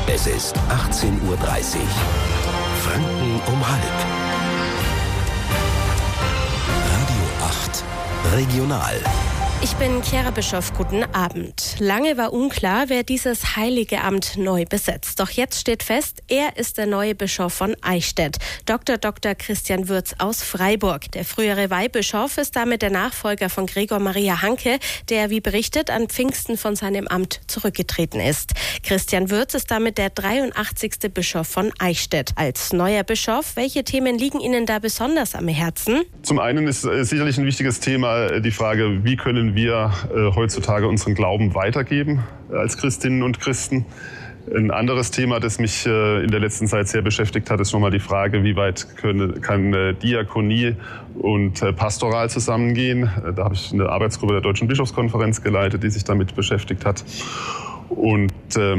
Es ist 18:30 Uhr. Franken um halb. Radio 8 Regional. Ich bin Chiara Bischoff, guten Abend. Lange war unklar, wer dieses heilige Amt neu besetzt. Doch jetzt steht fest, er ist der neue Bischof von Eichstätt, Dr. Christian Würz aus Freiburg. Der frühere Weihbischof ist damit der Nachfolger von Gregor Maria Hanke, der, wie berichtet, an Pfingsten von seinem Amt zurückgetreten ist. Christian Würz ist damit der 83. Bischof von Eichstätt. Als neuer Bischof, welche Themen liegen Ihnen da besonders am Herzen? Zum einen ist sicherlich ein wichtiges Thema die Frage, wie können wir heutzutage unseren Glauben weitergeben als Christinnen und Christen. Ein anderes Thema, das mich in der letzten Zeit sehr beschäftigt hat, ist nochmal die Frage, wie weit kann Diakonie und Pastoral zusammengehen. Da habe ich eine Arbeitsgruppe der Deutschen Bischofskonferenz geleitet, die sich damit beschäftigt hat. Und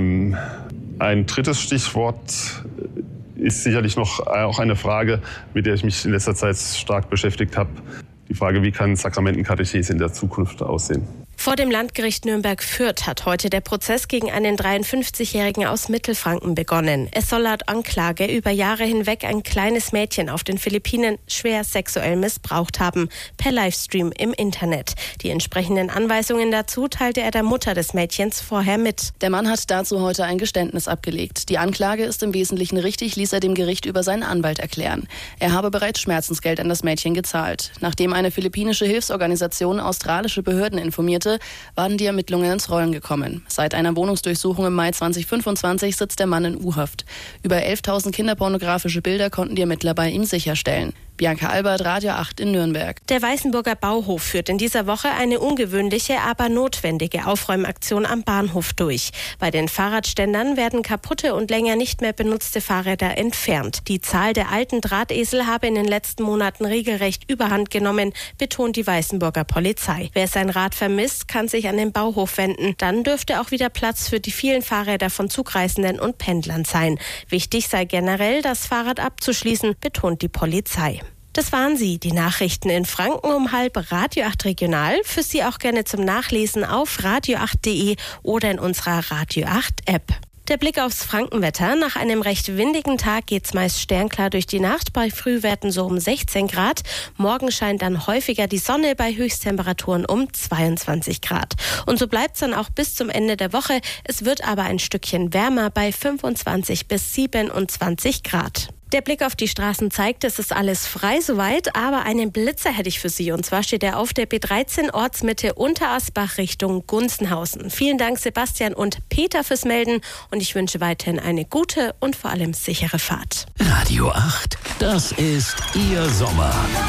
ein drittes Stichwort ist sicherlich noch auch eine Frage, mit der ich mich in letzter Zeit stark beschäftigt habe. Die Frage, wie kann Sakramentenkatechese in der Zukunft aussehen? Vor dem Landgericht Nürnberg-Fürth hat heute der Prozess gegen einen 53-Jährigen aus Mittelfranken begonnen. Es soll laut Anklage über Jahre hinweg ein kleines Mädchen auf den Philippinen schwer sexuell missbraucht haben, per Livestream im Internet. Die entsprechenden Anweisungen dazu teilte er der Mutter des Mädchens vorher mit. Der Mann hat dazu heute ein Geständnis abgelegt. Die Anklage ist im Wesentlichen richtig, ließ er dem Gericht über seinen Anwalt erklären. Er habe bereits Schmerzensgeld an das Mädchen gezahlt. Nachdem eine philippinische Hilfsorganisation australische Behörden informierte, waren die Ermittlungen ins Rollen gekommen. Seit einer Wohnungsdurchsuchung im Mai 2025 sitzt der Mann in U-Haft. Über 11.000 kinderpornografische Bilder konnten die Ermittler bei ihm sicherstellen. Bianca Albert, Radio 8 in Nürnberg. Der Weißenburger Bauhof führt in dieser Woche eine ungewöhnliche, aber notwendige Aufräumaktion am Bahnhof durch. Bei den Fahrradständern werden kaputte und länger nicht mehr benutzte Fahrräder entfernt. Die Zahl der alten Drahtesel habe in den letzten Monaten regelrecht überhand genommen, betont die Weißenburger Polizei. Wer sein Rad vermisst, kann sich an den Bauhof wenden. Dann dürfte auch wieder Platz für die vielen Fahrräder von Zugreisenden und Pendlern sein. Wichtig sei generell, das Fahrrad abzuschließen, betont die Polizei. Das waren sie, die Nachrichten in Franken um halb, Radio 8 Regional. Für Sie auch gerne zum Nachlesen auf radio8.de oder in unserer Radio 8 App. Der Blick aufs Frankenwetter. Nach einem recht windigen Tag geht's meist sternklar durch die Nacht, bei Frühwerten so um 16 Grad. Morgen scheint dann häufiger die Sonne bei Höchsttemperaturen um 22 Grad. Und so bleibt's dann auch bis zum Ende der Woche. Es wird aber ein Stückchen wärmer bei 25 bis 27 Grad. Der Blick auf die Straßen zeigt, es ist alles frei soweit, aber einen Blitzer hätte ich für Sie. Und zwar steht er auf der B13 Ortsmitte Unterasbach Richtung Gunzenhausen. Vielen Dank Sebastian und Peter fürs Melden und ich wünsche weiterhin eine gute und vor allem sichere Fahrt. Radio 8, das ist Ihr Sommer.